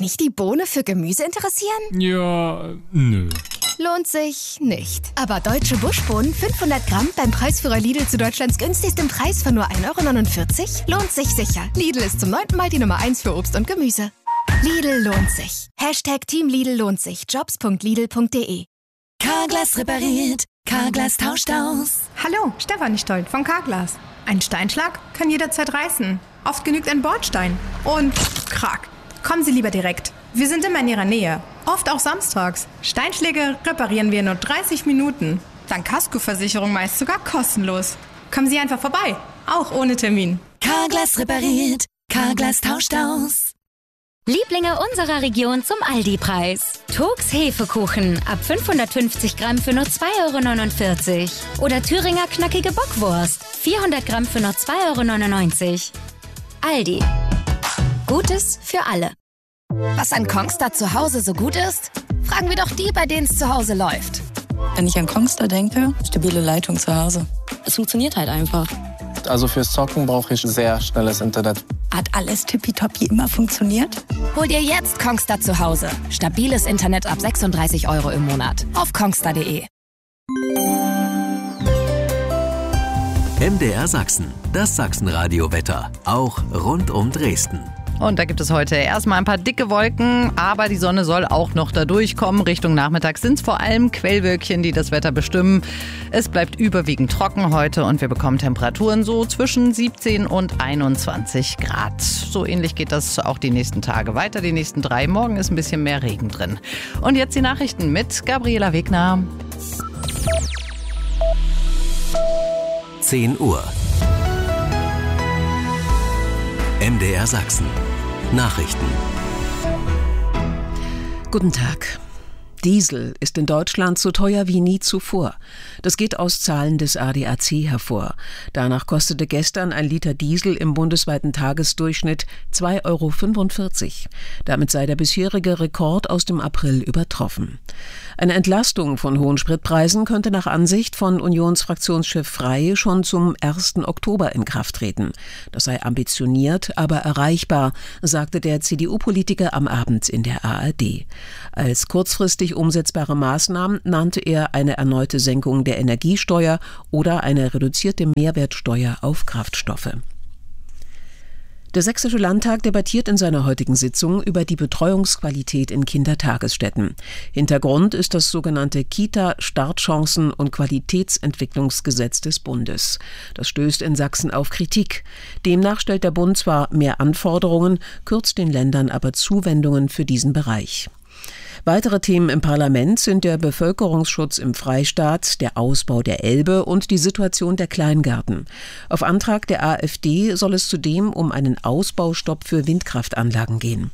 dich die Bohne für Gemüse interessieren? Ja, nö. Lohnt sich nicht. Aber deutsche Buschbohnen 500 Gramm beim Preisführer Lidl zu Deutschlands günstigstem Preis von nur 1,49 € lohnt sich sicher. Lidl ist zum 9. Mal die Nummer 1 für Obst und Gemüse. Lidl lohnt sich. #Team Lidl lohnt sich. Jobs.lidl.de. Carglass repariert. Carglass tauscht aus. Hallo, Stefanie Stolt von Carglass. Ein Steinschlag kann jederzeit reißen. Oft genügt ein Bordstein. Und krack. Kommen Sie lieber direkt. Wir sind immer in Ihrer Nähe. Oft auch samstags. Steinschläge reparieren wir in nur 30 Minuten. Dank Kaskoversicherung meist sogar kostenlos. Kommen Sie einfach vorbei. Auch ohne Termin. Carglass repariert. Carglass tauscht aus. Lieblinge unserer Region zum Aldi-Preis. Togs Hefekuchen ab 550 Gramm für nur 2,49 €. Oder Thüringer knackige Bockwurst 400 Gramm für nur 2,99 €. Aldi. Gutes für alle. Was an Kongstar zu Hause so gut ist? Fragen wir doch die, bei denen es zu Hause läuft. Wenn ich an Kongstar denke, stabile Leitung zu Hause. Es funktioniert halt einfach. Also fürs Zocken brauche ich sehr schnelles Internet. Hat alles tippitoppi immer funktioniert? Hol dir jetzt Kongstar zu Hause. Stabiles Internet ab 36 € im Monat. Auf kongstar.de. MDR Sachsen, das Sachsenradio-Wetter, auch rund um Dresden. Und da gibt es heute erstmal ein paar dicke Wolken, aber die Sonne soll auch noch da durchkommen. Richtung Nachmittag sind es vor allem Quellwölkchen, die das Wetter bestimmen. Es bleibt überwiegend trocken heute und wir bekommen Temperaturen so zwischen 17 und 21 Grad. So ähnlich geht das auch die nächsten Tage weiter, die nächsten 3. Morgen ist ein bisschen mehr Regen drin. Und jetzt die Nachrichten mit Gabriela Wegner. 10 Uhr. MDR Sachsen. Nachrichten. Guten Tag. Diesel ist in Deutschland so teuer wie nie zuvor. Das geht aus Zahlen des ADAC hervor. Danach kostete gestern ein Liter Diesel im bundesweiten Tagesdurchschnitt 2,45 €. Damit sei der bisherige Rekord aus dem April übertroffen. Eine Entlastung von hohen Spritpreisen könnte nach Ansicht von Unionsfraktionschef Frey schon zum 1. Oktober in Kraft treten. Das sei ambitioniert, aber erreichbar, sagte der CDU-Politiker am Abend in der ARD. Als kurzfristig umsetzbare Maßnahmen nannte er eine erneute Senkung der Energiesteuer oder eine reduzierte Mehrwertsteuer auf Kraftstoffe. Der Sächsische Landtag debattiert in seiner heutigen Sitzung über die Betreuungsqualität in Kindertagesstätten. Hintergrund ist das sogenannte Kita-Startchancen- und Qualitätsentwicklungsgesetz des Bundes. Das stößt in Sachsen auf Kritik. Demnach stellt der Bund zwar mehr Anforderungen, kürzt den Ländern aber Zuwendungen für diesen Bereich. Weitere Themen im Parlament sind der Bevölkerungsschutz im Freistaat, der Ausbau der Elbe und die Situation der Kleingärten. Auf Antrag der AfD soll es zudem um einen Ausbaustopp für Windkraftanlagen gehen.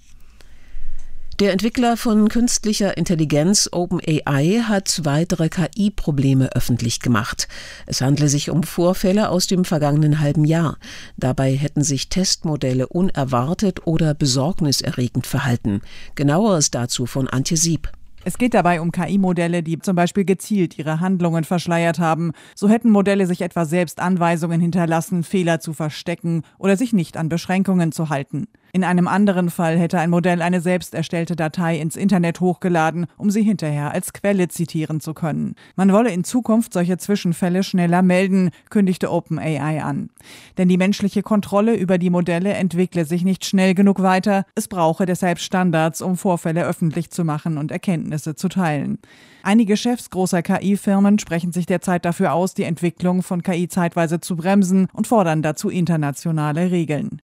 Der Entwickler von künstlicher Intelligenz OpenAI hat weitere KI-Probleme öffentlich gemacht. Es handle sich um Vorfälle aus dem vergangenen halben Jahr. Dabei hätten sich Testmodelle unerwartet oder besorgniserregend verhalten. Genaueres dazu von Antje Sieb. Es geht dabei um KI-Modelle, die zum Beispiel gezielt ihre Handlungen verschleiert haben. So hätten Modelle sich etwa selbst Anweisungen hinterlassen, Fehler zu verstecken oder sich nicht an Beschränkungen zu halten. In einem anderen Fall hätte ein Modell eine selbst erstellte Datei ins Internet hochgeladen, um sie hinterher als Quelle zitieren zu können. Man wolle in Zukunft solche Zwischenfälle schneller melden, kündigte OpenAI an. Denn die menschliche Kontrolle über die Modelle entwickle sich nicht schnell genug weiter. Es brauche deshalb Standards, um Vorfälle öffentlich zu machen und Erkenntnisse zu teilen. Einige Chefs großer KI-Firmen sprechen sich derzeit dafür aus, die Entwicklung von KI zeitweise zu bremsen und fordern dazu internationale Regeln.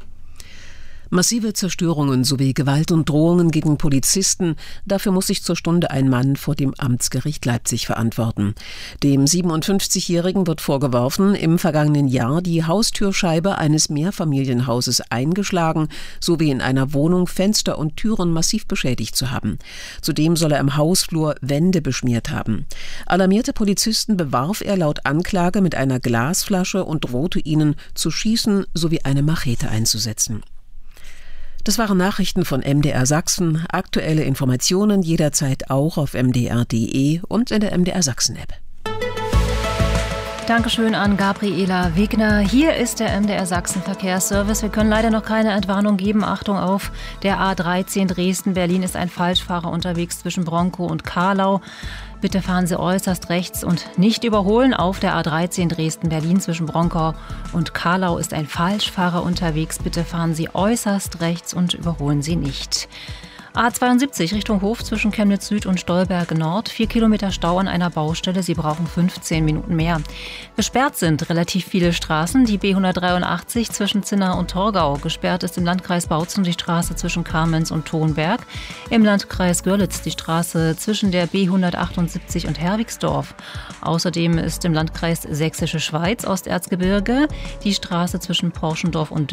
Massive Zerstörungen sowie Gewalt und Drohungen gegen Polizisten, dafür muss sich zur Stunde ein Mann vor dem Amtsgericht Leipzig verantworten. Dem 57-Jährigen wird vorgeworfen, im vergangenen Jahr die Haustürscheibe eines Mehrfamilienhauses eingeschlagen sowie in einer Wohnung Fenster und Türen massiv beschädigt zu haben. Zudem soll er im Hausflur Wände beschmiert haben. Alarmierte Polizisten bewarf er laut Anklage mit einer Glasflasche und drohte ihnen zu schießen sowie eine Machete einzusetzen. Das waren Nachrichten von MDR Sachsen. Aktuelle Informationen jederzeit auch auf mdr.de und in der MDR Sachsen-App. Dankeschön an Gabriela Wegner. Hier ist der MDR Sachsen Verkehrsservice. Wir können leider noch keine Entwarnung geben. Achtung auf der A13 Dresden-Berlin ist ein Falschfahrer unterwegs zwischen Bronkow und Carlau. Bitte fahren Sie äußerst rechts und nicht überholen. Auf der A13 Dresden-Berlin zwischen Bronkow und Carlau ist ein Falschfahrer unterwegs. Bitte fahren Sie äußerst rechts und überholen Sie nicht. A72 Richtung Hof zwischen Chemnitz Süd und Stolberg Nord. 4 Kilometer Stau an einer Baustelle. Sie brauchen 15 Minuten mehr. Gesperrt sind relativ viele Straßen. Die B183 zwischen Zinna und Torgau. Gesperrt ist im Landkreis Bautzen die Straße zwischen Kamenz und Thonberg. Im Landkreis Görlitz die Straße zwischen der B178 und Herwigsdorf. Außerdem ist im Landkreis Sächsische Schweiz Osterzgebirge die Straße zwischen Porschendorf und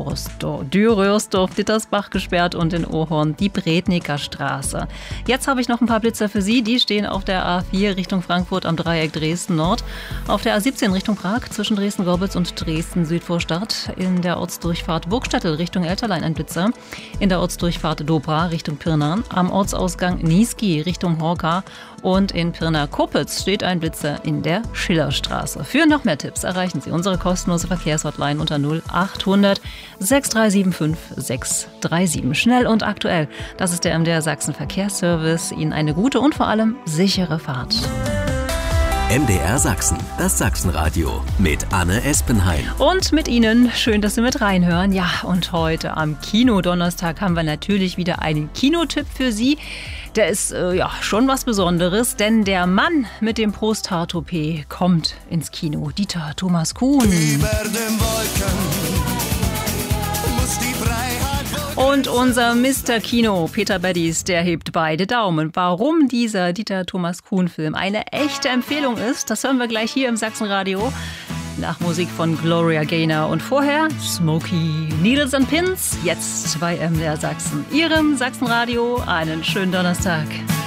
Dürrörsdorf-Dittersbach gesperrt und in Ohorn die Rednicker Straße. Jetzt habe ich noch ein paar Blitzer für Sie. Die stehen auf der A4 Richtung Frankfurt am Dreieck Dresden-Nord. Auf der A17 Richtung Prag zwischen Dresden-Gorbitz und Dresden-Südvorstadt. In der Ortsdurchfahrt Burgstättel Richtung Elterlein ein Blitzer. In der Ortsdurchfahrt Dobra Richtung Pirna. Am Ortsausgang Niesky Richtung Horka. Und in Pirna-Kopitz steht ein Blitzer in der Schillerstraße. Für noch mehr Tipps erreichen Sie unsere kostenlose Verkehrshotline unter 0800 6375 637. Schnell und aktuell. Das ist der MDR Sachsen Verkehrsservice. Ihnen eine gute und vor allem sichere Fahrt. MDR Sachsen, das Sachsenradio mit Anne Espenheim. Und mit Ihnen, schön, dass Sie mit reinhören. Ja, und heute am Kinodonnerstag haben wir natürlich wieder einen Kinotipp für Sie. Der ist schon was Besonderes, denn der Mann mit dem Prostata-Toupet kommt ins Kino. Dieter Thomas Kuhn. Über den Wolken muss die Freiheit. Und unser Mr. Kino, Peter Beddies, der hebt beide Daumen. Warum dieser Dieter Thomas Kuhn-Film eine echte Empfehlung ist, das hören wir gleich hier im Sachsenradio. Nach Musik von Gloria Gaynor und vorher Smokey Needles and Pins. Jetzt bei MDR Sachsen, Ihrem Sachsenradio. Einen schönen Donnerstag.